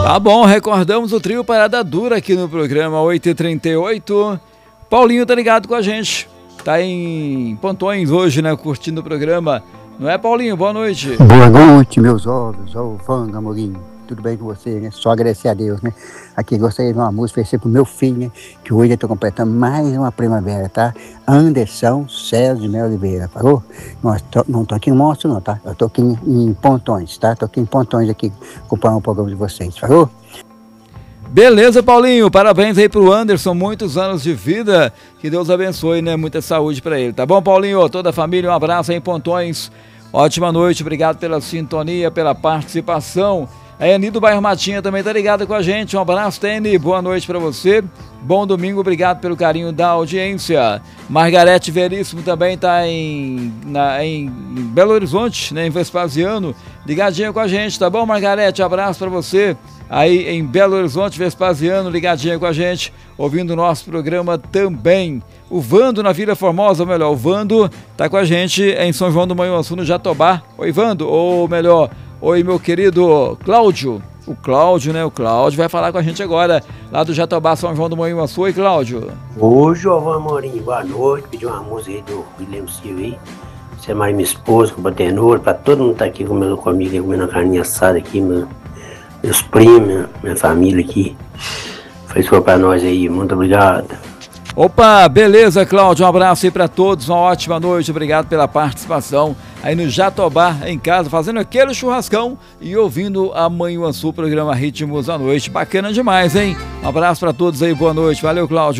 Tá bom, recordamos o trio Parada Dura aqui no programa 8h38. Paulinho tá ligado com a gente. Tá em Pontões hoje, né? Curtindo o programa. Não é, Paulinho? Boa noite. Boa noite, meus ovos. Ô, Vanga, Amorim. Tudo bem com você, né? Só agradecer a Deus, né? Aqui gostaria de uma música para ser pro meu filho, né? Que hoje eu tô completando mais uma primavera, tá? Anderson César de Mel Oliveira, falou? Não tô aqui em Monstro, não, tá? Eu tô aqui em Pontões, tá? Tô aqui em Pontões aqui, acompanhando o programa de vocês, falou? Beleza, Paulinho, parabéns aí pro Anderson, muitos anos de vida, que Deus abençoe, né, muita saúde pra ele, tá bom, Paulinho? Toda a família, um abraço aí em Pontões, ótima noite, obrigado pela sintonia, pela participação. A Eni do bairro Matinha também tá ligada com a gente, um abraço, Eni, boa noite pra você, bom domingo, obrigado pelo carinho da audiência. Margarete Veríssimo também tá em Belo Horizonte, né, em Vespasiano, ligadinha com a gente, tá bom, Margarete? Abraço pra você. Aí em Belo Horizonte, Vespasiano, ligadinha com a gente, ouvindo o nosso programa também. O Vando na Vila Formosa, ou melhor, o Vando tá com a gente em São João do Manhuaçu, no Jatobá. Oi, Vando, ou melhor, oi, meu querido Cláudio. O Cláudio, né? O Cláudio vai falar com a gente agora, lá do Jatobá, São João do Manhuaçu. Oi, Cláudio. Oi, Jovão Amorim, boa noite. Pedi uma música aí do William Silva aí. Você é mais minha esposa, com o Batenor, pra todo mundo tá aqui comigo, comendo a carninha assada aqui, meus primos, minha família aqui. Faz favor pra nós aí, muito obrigado. Opa, beleza, Cláudio, um abraço aí pra todos, uma ótima noite, obrigado pela participação aí no Jatobá, em casa, fazendo aquele churrascão e ouvindo a Manhuaçu, programa Ritmos à Noite, bacana demais, hein? Um abraço pra todos aí, boa noite, valeu, Cláudio.